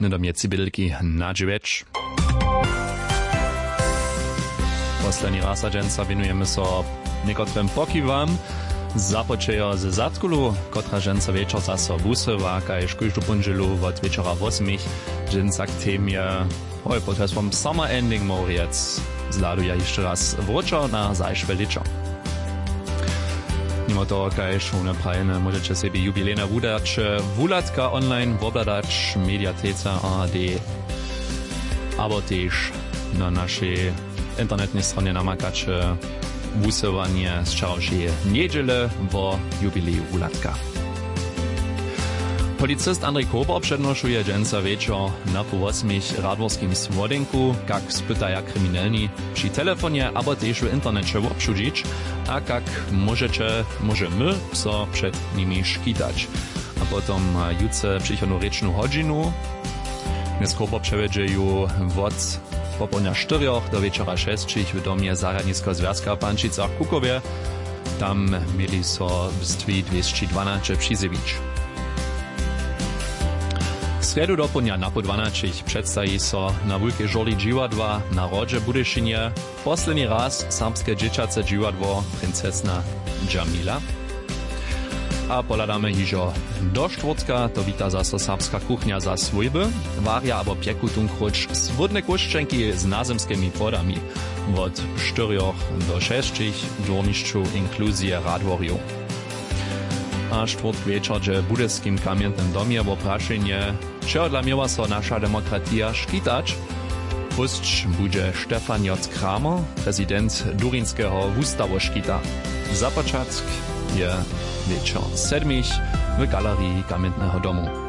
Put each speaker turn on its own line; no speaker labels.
Nedomiecy bydlki na 9. Poslední raz dženca venujemy so niekotrym pokiwam. Započejo ze Zatkulu, kotra dženca večer zaso busowa, kaž kujždu punželu od večera 8. Dženca k temie potresvom Summer Ending Moriec. Zladuje jeszcze raz wrócza na zajszwe liczo. Mimo toho, kaž unaprajene, możecie sobie jubilejne wudać wulatka online wobladać mediatece ARD, abo też na naszej internetnej stronie namakać wusowanie z wczorajszej niedziele w jubileju wulatka. Policist Andrzej Kober przednoszuje dženca večer na po 8 radworskim słodenku, jak spytaja kryminalni przy telefonie, abo też w internecie obszudzić, a jak możemy so przed nimi szkitać. A potom jutce przychodną ryczną godzinu, dnes Kober przewiedzie ju od popołudnia 4 do wieczora 6 w domie Zaradnickiego Związka w Pančicach Kukowie. Tam mieli so w stwie 212 przyzywić. W sredu dopołudnia na po 12 przedstawi so na wielkiej żoli dziwadła na Rodze Budyszynie poslední raz serbskie dzieciace dziwadło Princesna Dżamila. A poladamy hižo do czwartka, to wita zaso serbska kuchnia za swójby, waria abo pieku tunkruć swodne kuszczenki z nazemskimi podami od 4 do 6 dworniszczu inkluzje radworiu. A czwartk wieczor w budyskim kamiennym domie w opraszenie, czego dla miała so nasza demokratia szkitać, puszcz będzie Stefan J. Kramer, prezydent Durinskiego Wustawu szkita. Za początek je wieczor 7 w galerii kamiennego domu.